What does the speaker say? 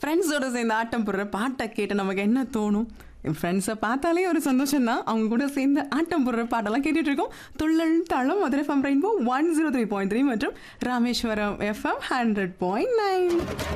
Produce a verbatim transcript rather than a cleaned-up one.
ஃப்ரெண்ட்ஸோட சேர்ந்து ஆட்டம் போடுற பாட்டை கேட்டு நமக்கு என்ன தோணும்? என் ஃப்ரெண்ட்ஸை பார்த்தாலே ஒரு சந்தோஷம் தான். அவங்க கூட சேர்ந்து ஆட்டம் போடுற பாட்டெல்லாம் கேட்டுட்டு இருக்கோம். துள்ளல் தளம் Madurai FM rainbow one zero three point three மற்றும் Rameswaram FM hundred point nine.